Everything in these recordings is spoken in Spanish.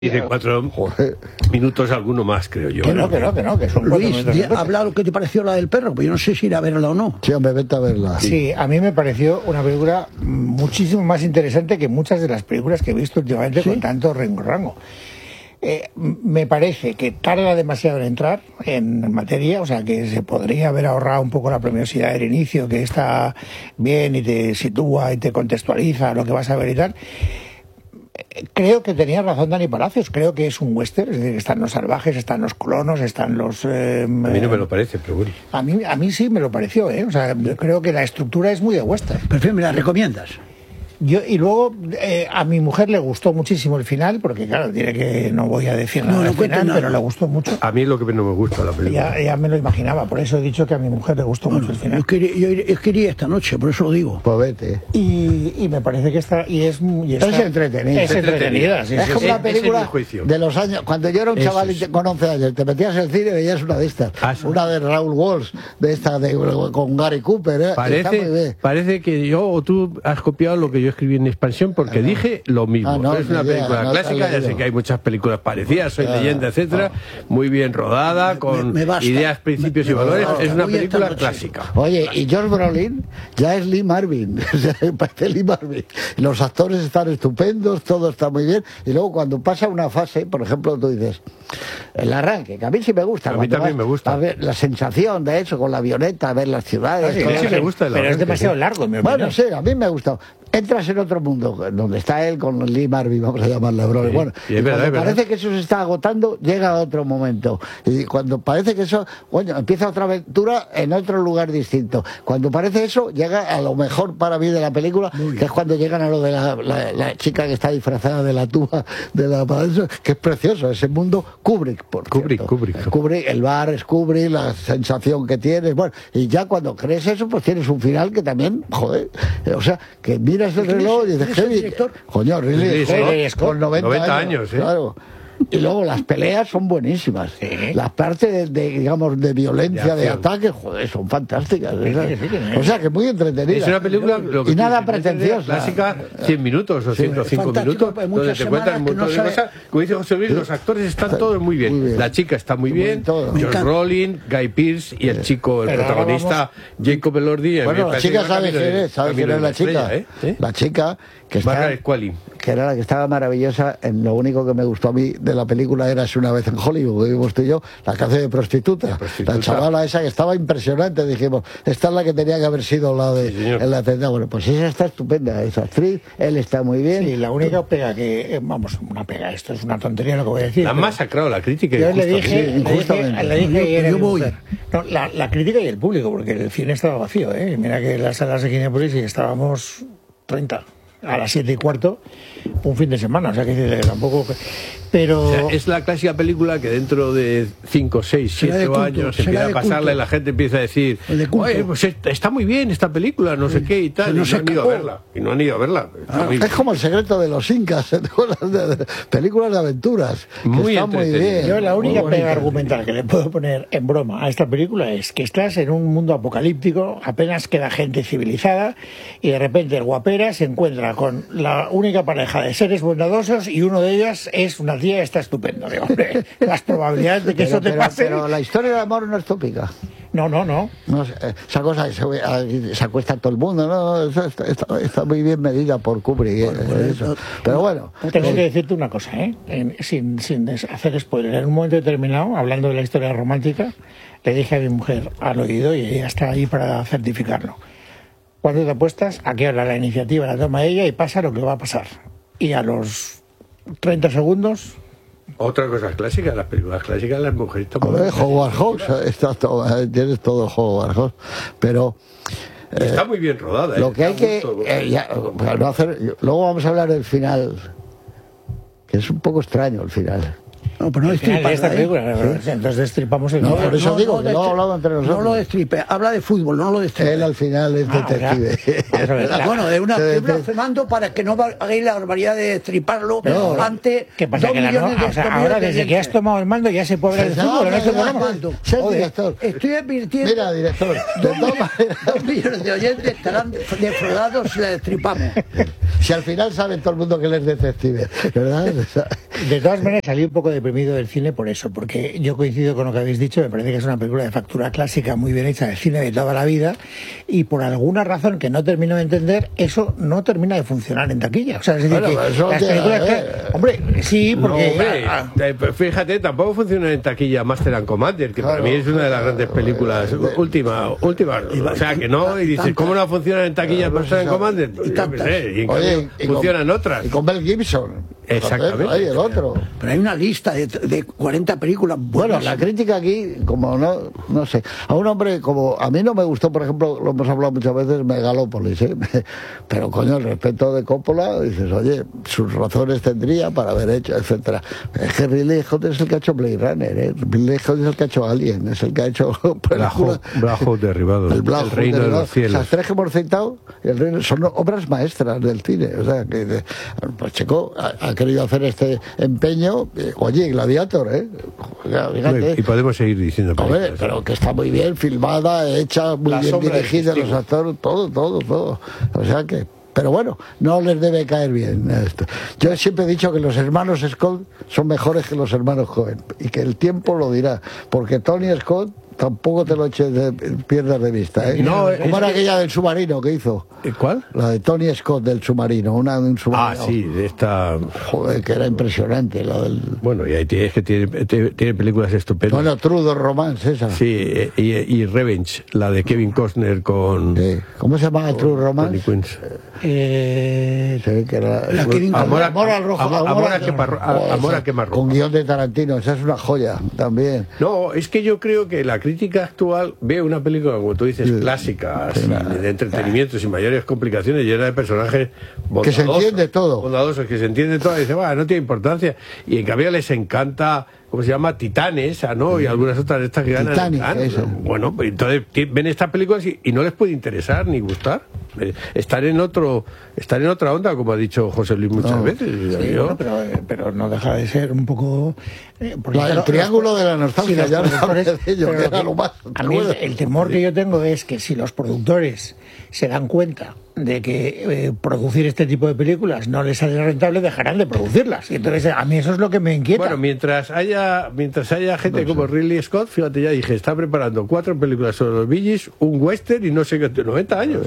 Dice 4 minutos, alguno más, creo yo. Que no, que son Luis, habla lo que te pareció la del perro, pues yo no sé si ir a verla o no. Sí, hombre, vete a verla. Sí, a mí me pareció una película muchísimo más interesante que muchas de las películas que he visto últimamente, ¿sí?, con tanto rango. Me parece que tarda demasiado en entrar en materia, o sea que se podría haber ahorrado un poco la premiosidad del inicio, que está bien y te sitúa y te contextualiza lo que vas a ver y tal. Creo que tenía razón Dani Palacios, creo que es un western, es decir, están los salvajes, están los colonos, están los... a mí no me lo parece, pero bueno. A mí sí me lo pareció, o sea, creo que la estructura es muy de western. Perfecto, ¿me la recomiendas? Y luego a mi mujer le gustó muchísimo el final, porque claro, tiene que, no voy a decir nada al final, pero le gustó mucho. A mí es lo que no me gusta la película. Ya me lo imaginaba, por eso he dicho que a mi mujer le gustó mucho el final. Yo quería esta noche, por eso lo digo. Pues vete. Y me parece que está... es entretenida. Es entretenida, sí. Es como una película de los años... Cuando yo era un chaval con 11 años, te metías en el cine y veías una de estas. Una de Raúl Walsh, de esta con Gary Cooper. Parece que yo o tú has copiado lo que yo escribí en Expansión, porque dije lo mismo. Es una película clásica, ya sé que hay muchas películas parecidas, Soy leyenda, etcétera, muy bien rodada, con ideas, principios y valores. Es una película clásica. Oye, y Josh Brolin ya es Lee Marvin. Parece Lee Marvin. Los actores están estupendos, todo está muy bien, y luego cuando pasa una fase, por ejemplo, tú dices el arranque, que a mí sí me gusta. A mí también me gusta. A ver, la sensación de eso, con la avioneta, ver las ciudades. Sí me gusta el arranque, pero es demasiado largo, en mi opinión. Bueno, sí, a mí me ha gustado. Entras en otro mundo, donde está él con Lee Marvin, vamos a llamarle Brolin. Sí, bueno, y cuando parece que eso se está agotando, llega a otro momento. Y cuando parece que eso, bueno, empieza otra aventura en otro lugar distinto. Cuando parece eso, llega a lo mejor para mí de la película, que es cuando llegan a lo de la chica que está disfrazada de la tuba, que es precioso, ese mundo Kubrick, Kubrick, el bar es Kubrick, la sensación que tienes, bueno, y ya cuando crees eso, pues tienes un final que también, joder, o sea, que miras el reloj y dices, coño, Ridley Scott, con 90 años, claro. Y luego las peleas son buenísimas. Sí. Las partes digamos, de violencia, de ataque, joder, son fantásticas. O sea, que muy entretenidas. Es una película y nada pretenciosa. Clásica, 100 minutos o 105 minutos, donde te cuentan un montón de cosas. Como dice José Luis, los actores están todos muy bien. La chica está muy bien, Josh Brolin, Guy Pearce y el chico, el protagonista, Jacob Elordi. Bueno, la chica sabe quién es la chica. La chica que está... que era la que estaba maravillosa. En lo único que me gustó a mí de la película era Es una vez en Hollywood, que vimos tú y yo, la que hace de prostituta. La chavala esa que estaba impresionante, dijimos, esta es la que tenía que haber sido la de en la tenda. Bueno, pues esa está estupenda, esa actriz, él está muy bien. Sí, la única pega que, vamos, una pega, esto es una tontería lo que voy a decir. La han masacrado la crítica. Yo le dije yo voy. No, la crítica y el público, porque el cine estaba vacío, Mira que las salas de Cinépolis y estábamos 30. A las 7:15, un fin de semana, o sea que tampoco... Pero... O sea, es la clásica película que dentro de 5, 6, 7 años empieza a pasarla y la gente empieza a decir, oye, pues está muy bien esta película, no sé qué y tal, y no han ido a verla. Y no han ido a verla. Es como El secreto de los incas, películas de aventuras. Muy bien. Yo la única pega argumental que le puedo poner en broma a esta película es que estás en un mundo apocalíptico, apenas queda gente civilizada, y de repente el guapera se encuentra con la única pareja de seres bondadosos y uno de ellos es una tía, está estupendo. Digo, hombre, las probabilidades de que eso te pase... Pero la historia de amor no es tópica. No. Esa cosa que se acuesta todo el mundo, ¿no? Está muy bien medida por Kubrick. Pero bueno. Tengo que decirte una cosa, sin hacer spoiler. En un momento determinado, hablando de la historia romántica, le dije a mi mujer al oído, y ella está ahí para certificarlo. Cuando te apuestas, aquí ahora la iniciativa la toma ella y pasa lo que va a pasar. Y a los 30 segundos... Otra cosa clásica, las películas clásicas, las mujeres toman... Howard Hawks, tienes todo Howard Hawks, pero... está muy bien rodada. Lo que hay que... luego vamos a hablar del final, que es un poco extraño el final. No, pero no destripa esta película. Entonces destripamos el... No, por eso digo que lo hablado entre nosotros. No lo destripe, habla de fútbol, no lo destripe. Él al final es detective. Bueno, es una película frenando para que no hagáis la barbaridad de destriparlo ante... ¿Qué pasa? Ahora desde que has tomado el mando ya se puede hablar de fútbol en este programa. Director. Estoy advirtiendo... Mira, director. 2 millones de oyentes estarán defraudados si la destripamos. Si al final sabe todo el mundo que él es detective, ¿verdad? De todas maneras, salí un poco deprimido del cine por eso, porque yo coincido con lo que habéis dicho, me parece que es una película de factura clásica, muy bien hecha, del cine de toda la vida, y por alguna razón que no termino de entender, eso no termina de funcionar en taquilla. O sea, es decir, que las películas hombre, sí, porque... Fíjate, tampoco funciona en taquilla Master and Commander, que para mí es una de las grandes películas última. O sea, que no, y dices, ¿cómo no funciona en taquilla Master and Commander? Y funcionan otras. Y con Mel Gibson. Exactamente. Hay el otro. Pero hay una lista de 40 películas buenas. Bueno, la crítica aquí, como no sé, a un hombre como... A mí no me gustó, por ejemplo, lo hemos hablado muchas veces, Megalópolis, ¿eh? Pero, coño, el respeto de Coppola, dices, oye, sus razones tendría para haber hecho, etcétera. Es que Ridley Scott es el que ha hecho Blade Runner, ¿eh? Ridley Scott es el que ha hecho Alien, es el que ha hecho... Black Hawk derribado, el reino de los cielos. Las tres que hemos citado son obras maestras del cine, o sea, que pues Checo ha querido hacer este empeño, oye, Gladiator, fíjate. Y podemos seguir diciendo películas, pero que está muy bien filmada, hecha, muy bien dirigida, los actores, todo. O sea que... Pero bueno, no les debe caer bien esto. Yo siempre he dicho que los hermanos Scott son mejores que los hermanos Coen, y que el tiempo lo dirá, porque Tony Scott tampoco te lo pierdas de vista, ¿eh? No, ¿cómo era aquella del submarino que hizo? ¿Cuál? La de Tony Scott del submarino, una de un submarino. Ah, sí, de esta... Joder, que era impresionante la del... Bueno, y ahí tiene películas estupendas. Bueno, True Romance, esa. Sí, y Revenge, la de Kevin Costner con... Sí. ¿Cómo se llama True Romance? Sí, que era... Amor a quemarropa. Con guión de Tarantino, esa es una joya también. No, es que yo creo que la crítica actual ve una película, como tú dices, clásica, de entretenimiento, sin mayores complicaciones, llena de personajes bondadosos, que se entiende todo. Bondadosos, que se entiende todo, y dice, no tiene importancia. Y en cambio les encanta, ¿cómo se llama? Titanes, ¿no? Y algunas otras de estas que ganan. Bueno, pues entonces ven estas películas y no les puede interesar ni gustar. Estar en otra onda, como ha dicho José Luis muchas veces. Sí, bueno, pero no deja de ser un poco... el triángulo de la nostalgia, ya de ello, que era lo más... A mí el temor que yo tengo es que si los productores se dan cuenta de que producir este tipo de películas no les sale rentable, dejarán de producirlas. Y entonces a mí eso es lo que me inquieta. Bueno, mientras haya gente como Ridley Scott, fíjate, ya dije, está preparando 4 películas sobre los Bee Gees, un western y no sé qué, 90 años,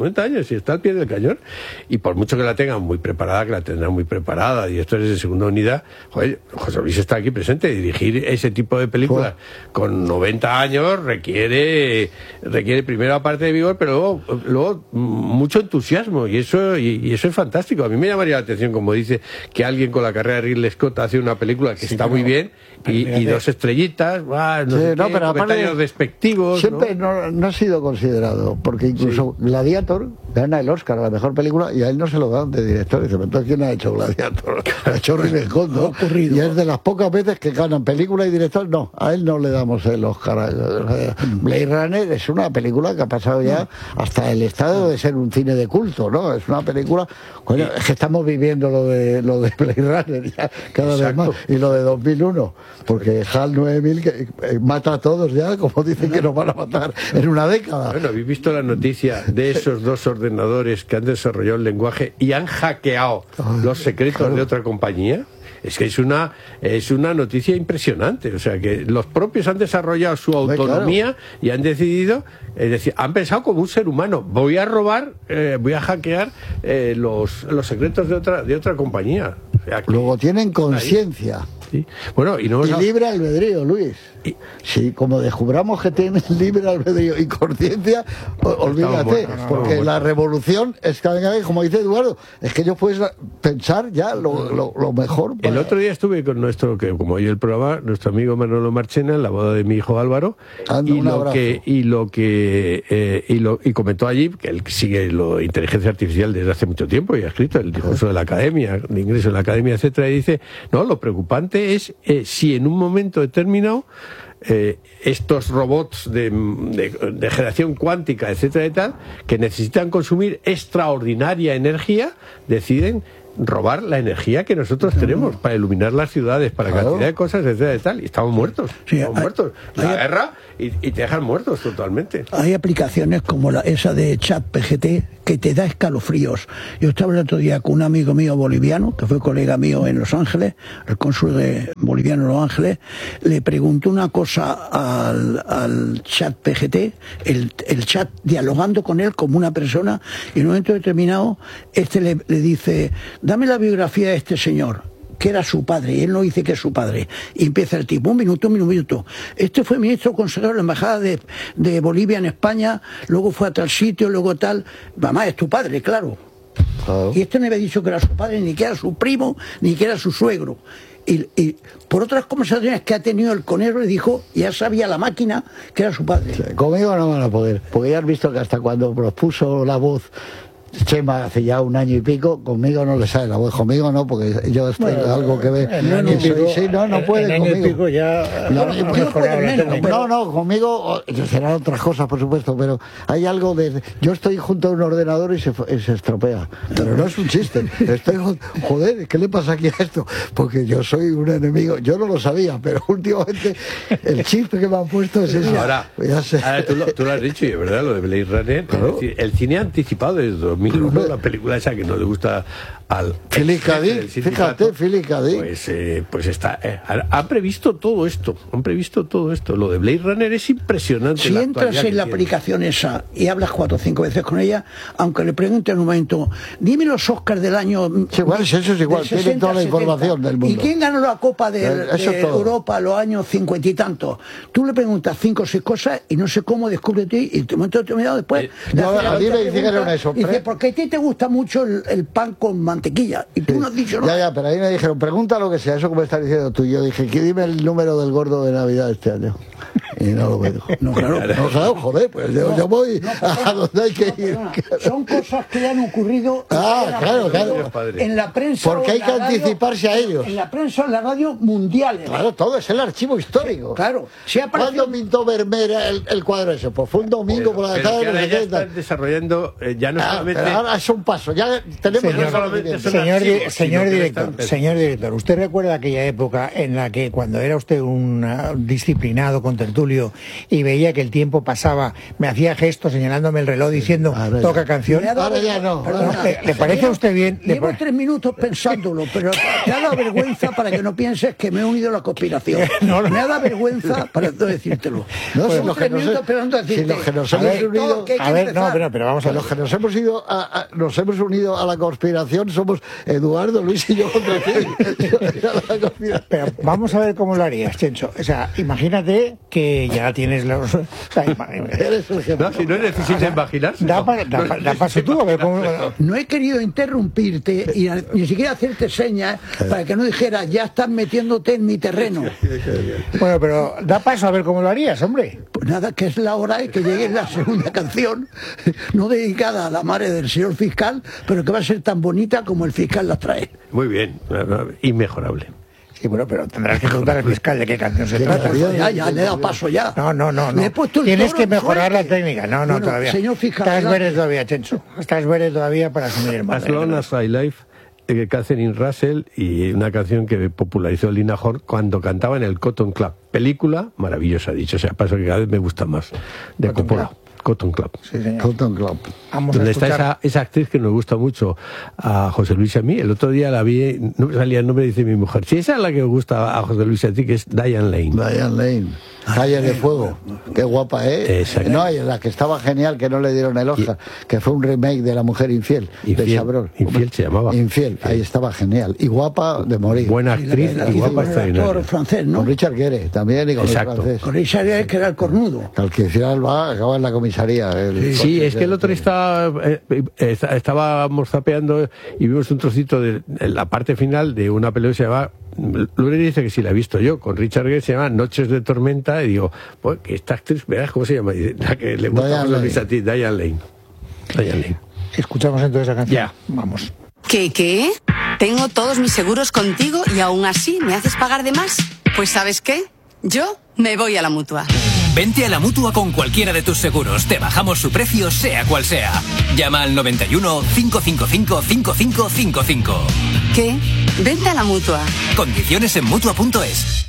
y está al pie del cañón. Y por mucho que la tengan muy preparada, que la tendrán muy preparada, directores de segunda unidad, joder, José Luis está aquí presente. Dirigir ese tipo de películas con 90 años requiere primero aparte de vigor, pero luego mucho entusiasmo, y eso es fantástico. A mí me llamaría la atención, como dice, que alguien con la carrera de Ridley Scott hace una película que está muy bien y 2 estrellitas, pero comentarios despectivos. Siempre no ha sido considerado, porque incluso Gladiator gana el Oscar a la mejor película y a él no se lo dan de director. Dice, entonces ¿quién ha hecho Gladiator? Ha hecho Ridley Scott, ¿no? Y es de las pocas veces que ganan película y director. No, a él no le damos el Oscar. Blade Runner es una película que ha pasado ya hasta el estado de ser un cine de culto, ¿no? Es una película... Coño, es que estamos viviendo lo de Blade Runner ya cada vez más. Y lo de 2001, porque HAL 9000 que mata a todos ya, como dicen que nos van a matar en una década. Bueno, ¿habéis visto la noticia de esos 2 ordenadores que han desarrollado el lenguaje y han hackeado los secretos de otra compañía? Es que es una noticia impresionante. O sea, que los propios han desarrollado su autonomía y han decidido, es decir, han pensado como un ser humano, voy a robar, voy a hackear los secretos de otra compañía. O sea, luego tienen conciencia. Sí. Bueno, y libre albedrío, Luis. Sí, como descubramos que tienen libre albedrío y conciencia, olvídate, porque la revolución es que, como dice Eduardo, es que ellos pueden pensar ya lo mejor. El otro día estuve con que como oye el programa, nuestro amigo Manolo Marchena en la boda de mi hijo Álvaro, y comentó allí que él sigue la inteligencia artificial desde hace mucho tiempo y ha escrito el discurso de la academia, de ingreso en la academia, etcétera, y dice, no, lo preocupante ve es si en un momento determinado estos robots de generación cuántica, etcétera y tal, que necesitan consumir extraordinaria energía, deciden robar la energía que nosotros tenemos para iluminar las ciudades, para cantidad de cosas, etcétera y tal, y estamos muertos. Sí, estamos muertos. La guerra y te dejan muertos totalmente. Hay aplicaciones como esa de ChatGPT que te da escalofríos. Yo estaba el otro día con un amigo mío boliviano, que fue colega mío en Los Ángeles, el cónsul boliviano en Los Ángeles, le preguntó una cosa al ChatGPT, el chat dialogando con él como una persona, y en un momento determinado le dice: dame la biografía de este señor, que era su padre, y él no dice que es su padre. Y empieza el tipo: un minuto. Este fue ministro consejero de la embajada de Bolivia en España, luego fue a tal sitio, luego tal. Mamá, es tu padre, claro. Y este no había dicho que era su padre, ni que era su primo, ni que era su suegro. Y por otras conversaciones que ha tenido el conero, le dijo, ya sabía la máquina que era su padre. Sí, conmigo no van a poder, porque ya has visto que hasta cuando propuso la voz Chema hace ya 1 año y pico, conmigo no le sale la voz, conmigo no, porque yo estoy algo que ve. No puede conmigo. Pico ya, no, conmigo serán otras cosas, por supuesto, pero hay algo de. Yo estoy junto a un ordenador y se estropea, pero no es un chiste. Joder, ¿qué le pasa aquí a esto? Porque yo soy un enemigo, yo no lo sabía, pero últimamente el chip que me han puesto es ese. Ahora tú lo has dicho, y es verdad, lo de Blade Runner, claro. Es decir, el cine anticipado desde 2001, la película esa que no le gusta al Philip K. Dick, fíjate, Philip K. Dick. Pues está, han previsto todo esto, lo de Blade Runner es impresionante. Si entras en la aplicación esa y hablas 4 o 5 veces con ella, aunque le pregunten en un momento, dime los Oscars del año, eso es igual, tienen toda la información del mundo. ¿Y quién ganó la Copa de Europa los años 50 y tantos? Tú le preguntas 5 o 6 cosas y no sé cómo descubre ti, y de momento determinado después a mí me dijeron eso, dice, porque a ti te gusta mucho el pan con mantequilla, y tú no has dicho nada. Ya, pero ahí me dijeron, pregunta lo que sea, eso como estás diciendo tú. Yo dije, dime el número del gordo de Navidad este año. Y no lo veo. Claro, joder, pues yo voy a donde hay que ir. Son cosas que han ocurrido claro. En la prensa. Porque hay que anticiparse a ellos. En la prensa, en la radio mundiales. Claro, todo es el archivo histórico. Claro. ¿Cuándo pintó Vermeer el cuadro ese? Pues fue un domingo por la tarde. Ahora ya están desarrollando, ya no solamente. Ahora es un paso, ya tenemos. Señor director, ¿usted recuerda aquella época en la que cuando era usted un disciplinado contertulio y veía que el tiempo pasaba, me hacía gestos señalándome el reloj diciendo toca canción? Ahora ya no. ¿Le parece a usted bien? Llevo 3 minutos pensándolo, pero me ha dado vergüenza para que no pienses que me he unido a la conspiración. Me ha dado vergüenza para no decírtelo. No, si los que nos hemos unido. A ver, pero vamos a ver. Los que nos hemos unido a la conspiración somos Eduardo, Luis y yo contra ti. Pero vamos a ver cómo lo harías, Chencho. O sea, imagínate que ya tienes los. O sea, si no es difícil imaginarse. Da paso tú, a ver cómo. No he querido interrumpirte y ni siquiera hacerte señas para que no dijeras, ya estás metiéndote en mi terreno. Bueno, pero da paso a ver cómo lo harías, hombre. Pues nada, que es la hora de que llegue la segunda canción, no dedicada a la madre del señor fiscal, pero que va a ser tan bonita como el fiscal la trae. Muy bien, inmejorable. Sí, bueno, pero tendrás que preguntar al fiscal de qué canción se trata. Ya, le he dado paso ya. No. Tienes que mejorar la técnica. No, todavía. Señor fiscal. Estás verde todavía, Chencho. Estás verde todavía para asumir el mando. As Long as I Live, Catherine Russell, y una canción que popularizó Lina Horne cuando cantaba en el Cotton Club. Película maravillosa, dicho sea, paso que cada vez me gusta más. De Coppola. Cotton Club. Sí, señor. Cotton Club. Donde está esa actriz que nos gusta mucho a José Luis y a mí. El otro día la vi, no me salía el nombre, dice mi mujer. Si esa es la que me gusta a José Luis y a ti, que es Diane Lane. Diane Lane. Calle de Fuego. Qué guapa, ¿eh? Exacto. No, y la que estaba genial, que no le dieron el Oscar, que fue un remake de La Mujer Infiel, de Chabrol. Infiel se llamaba. Infiel, ahí estaba genial. Y guapa de morir. Buena actriz y guapa extraordinaria. Francés, ¿no? Con Richard Gere también, y con el francés. Con Richard Gere, que era el cornudo. Al que al final acaba en la comisaría. Sí, es que el otro estábamos zapeando y vimos un trocito de la parte final de una película que se llama, Lure dice que sí la he visto yo, con Richard Gere, se llama Noches de Tormenta, y digo, pues que esta actriz, verás cómo se llama, dice, la que le gusta a Luis a ti, Diane Lane. Escuchamos entonces esa canción. Ya. Vamos. ¿Qué? Tengo todos mis seguros contigo y aún así me haces pagar de más. Pues ¿sabes qué? Yo me voy a la Mutua. Vente a la Mutua con cualquiera de tus seguros. Te bajamos su precio, sea cual sea. Llama al 91 555 5555. ¿Qué? Vente a la Mutua. Condiciones en Mutua.es.